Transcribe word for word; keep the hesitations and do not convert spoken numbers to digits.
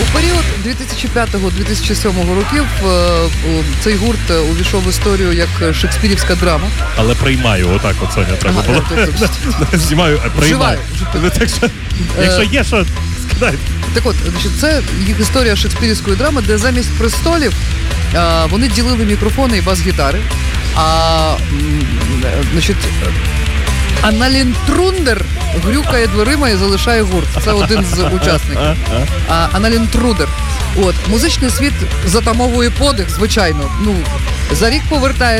У період дві тисячі п'ятого - дві тисячі сьомого років цей гурт увійшов в історію як шекспірівська драма. Але приймаю, отак от, Соня, треба було. Знімаю, приймаю. Так що, якщо є, що, скидай. Так от, значить, це їх історія шекспірівської драми, де замість престолів а, вони ділили мікрофони і бас-гітари. А, значить, Аналін Трундер грюкає дверима і залишає гурт. Це один з учасників. А, Аналін Трудер. От, музичний світ затамовує подих, звичайно. Ну, за рік повертає